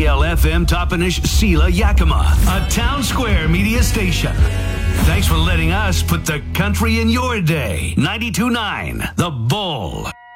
CKL-FM Toppenish Sela Yakima, a Town Square media station. Thanks for letting us put the country in your day. 92.9 The Bull.